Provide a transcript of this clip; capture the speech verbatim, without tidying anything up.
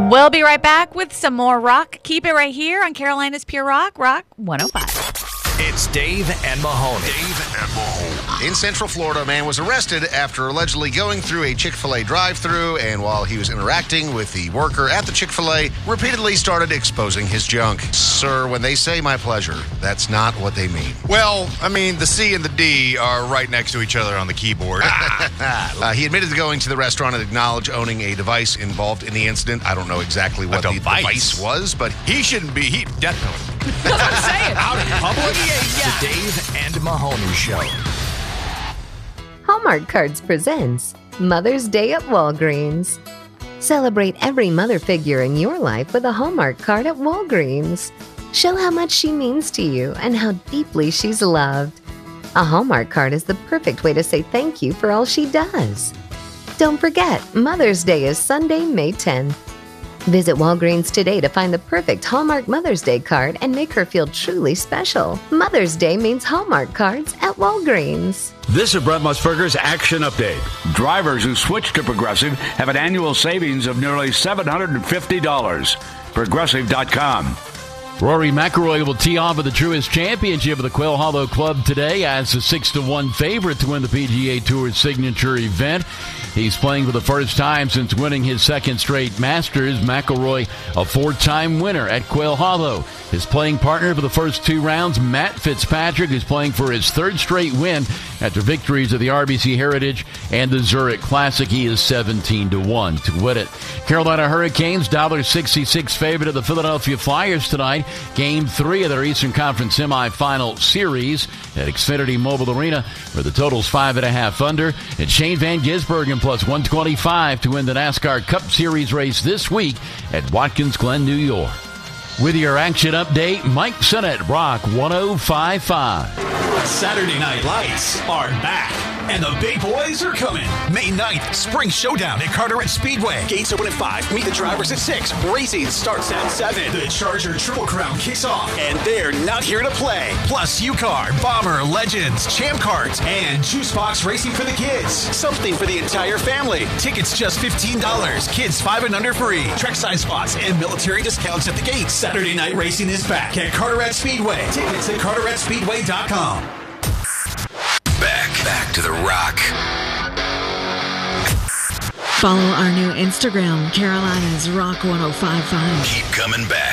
We'll be right back with some more rock. Keep it right here on Carolina's Pure Rock, Rock one oh five. It's Dave and Mahoney. Dave and Mahoney. In Central Florida, a man was arrested after allegedly going through a Chick-fil-A drive-thru, and while he was interacting with the worker at the Chick-fil-A, repeatedly started exposing his junk. Sir, when they say my pleasure, that's not what they mean. Well, I mean, the C and the D are right next to each other on the keyboard. uh, he admitted to going to the restaurant and acknowledged owning a device involved in the incident. I don't know exactly what the device. device was, but he shouldn't be. He death penalty. That's what I'm saying. Out in public. The Dave and Mahoney Show. Hallmark Cards presents Mother's Day at Walgreens. Celebrate every mother figure in your life with a Hallmark card at Walgreens. Show how much she means to you and how deeply she's loved. A Hallmark card is the perfect way to say thank you for all she does. Don't forget, Mother's Day is Sunday, May tenth. Visit Walgreens today to find the perfect Hallmark Mother's Day card and make her feel truly special. Mother's Day means Hallmark cards at Walgreens. This is Brett Musburger's Action Update. Drivers who switch to Progressive have an annual savings of nearly seven hundred fifty dollars. Progressive dot com. Rory McIlroy will tee off at the Truist Championship of the Quail Hollow Club today as a six to one favorite to win the P G A Tour's signature event. He's playing for the first time since winning his second straight Masters. McIlroy, a four-time winner at Quail Hollow. His playing partner for the first two rounds, Matt Fitzpatrick, is playing for his third straight win after victories at the R B C Heritage and the Zurich Classic. He is seventeen to one to win it. Carolina Hurricanes, one dollar sixty-six favorite of the Philadelphia Flyers tonight. Game three of their Eastern Conference semifinal series at Xfinity Mobile Arena, where the total's five and a half under. And Shane Van Gisbergen plus one twenty-five to win the NASCAR Cup Series race this week at Watkins Glen, New York. With your action update, Mike Sennett, Rock one oh five point five. Saturday Night Lights are back, and the big boys are coming. May ninth, Spring Showdown at Carteret Speedway. Gates open at five. Meet the drivers at six. Racing starts at seven. The Charger Triple Crown kicks off, and they're not here to play. Plus, U-Car, Bomber, Legends, Champ Cards, and Juice Box Racing for the kids. Something for the entire family. Tickets just fifteen dollars. Kids five and under free. Trek size spots and military discounts at the gates. Saturday Night Racing is back at Carteret Speedway. Tickets at carteret speedway dot com. Back, back to the rock. Follow our new Instagram, Carolina's Rock one oh five point five. Keep coming back.